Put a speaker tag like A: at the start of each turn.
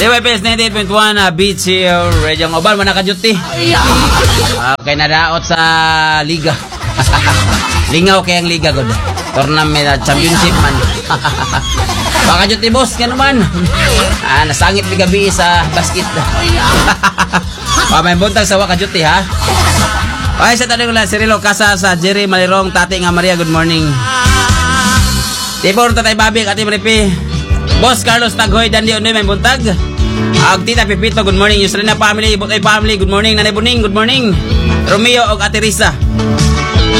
A: TYPS 98.1 Beach Radio Ngobal man naka-duty. Okay, nadaot sa liga. Lingaw kay ang liga god. Tournament championship man. Baka duty boss kano man. Nasangit mi gabi sa basket. May buntag sa waka duty ha. Okay, sa tanong lang Cirilo Casa sa Jerry Malirong Tati nga Maria, good morning. Tibor Tatay Babi Ati Maripi. Boss Carlos Taghoy Dandi Unoy may buntag. Ag Tita Pipito, good morning. Yusrina family, Butay family, good morning. Nanay Buning, good morning. Romeo og Ate Risa.